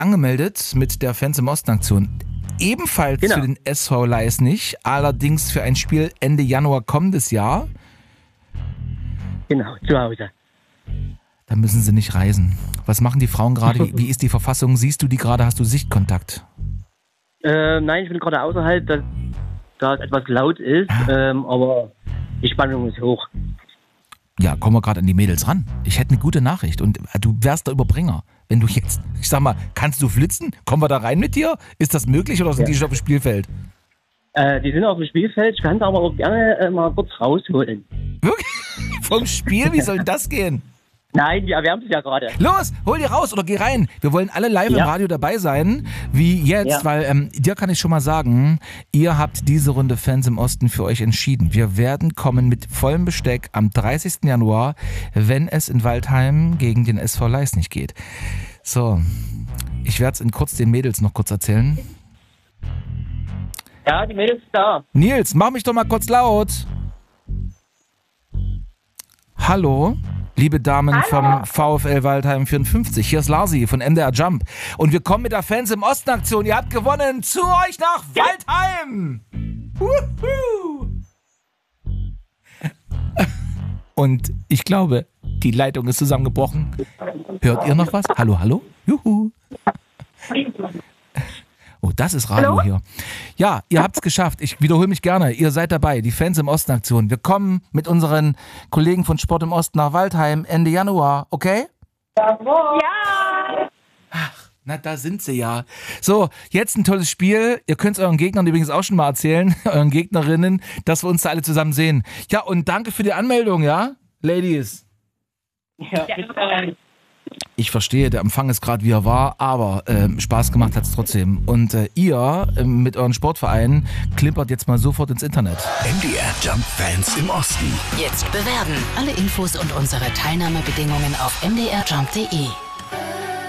angemeldet mit der Fans im Osten-Aktion. Ebenfalls für den SV Leisnig, allerdings für ein Spiel Ende Januar kommendes Jahr. Genau, zu Hause. Da müssen sie nicht reisen. Was machen die Frauen gerade? Wie ist die Verfassung? Siehst du die gerade? Hast du Sichtkontakt? Nein, ich bin gerade außerhalb, da es etwas laut ist, aber die Spannung ist hoch. Ja, kommen wir gerade an die Mädels ran. Ich hätte eine gute Nachricht und du wärst der Überbringer. Wenn du jetzt, ich sag mal, kannst du flitzen? Kommen wir da rein mit dir? Ist das möglich oder sind die schon auf dem Spielfeld? Die sind auf dem Spielfeld, ich kann es aber auch gerne mal kurz rausholen. Wirklich? Vom Spiel? Wie soll denn das gehen? Nein, die erwärmen sich ja gerade. Los, hol die raus oder geh rein. Wir wollen alle live im Radio dabei sein, wie jetzt, weil dir kann ich schon mal sagen, ihr habt diese Runde Fans im Osten für euch entschieden. Wir werden kommen mit vollem Besteck am 30. Januar, wenn es in Waldheim gegen den SV Leisnig geht. So, ich werde es in kurz den Mädels noch kurz erzählen. Ja, die Mädels sind da. Nils, mach mich doch mal kurz laut. Hallo? Liebe Damen vom VfL Waldheim 54, hier ist Larsi von MDR Jump. Und wir kommen mit der Fans im Osten-Aktion. Ihr habt gewonnen, zu euch nach Waldheim. Wuhu. Und ich glaube, die Leitung ist zusammengebrochen. Hört ihr noch was? Hallo, hallo? Juhu. Oh, das ist Radio hier. Ja, ihr habt's geschafft. Ich wiederhole mich gerne. Ihr seid dabei, die Fans im Osten-Aktion. Wir kommen mit unseren Kollegen von Sport im Osten nach Waldheim Ende Januar, okay? Ja! Ach, na da sind sie ja. So, jetzt ein tolles Spiel. Ihr könnt es euren Gegnern übrigens auch schon mal erzählen, euren Gegnerinnen, dass wir uns da alle zusammen sehen. Ja, und danke für die Anmeldung, ja, Ladies? Ja, Ich verstehe, der Empfang ist gerade wie er war, aber Spaß gemacht hat es trotzdem. Und ihr mit euren Sportvereinen klimpert jetzt mal sofort ins Internet. MDR Jump Fans im Osten. Jetzt bewerben. Alle Infos und unsere Teilnahmebedingungen auf mdrjump.de.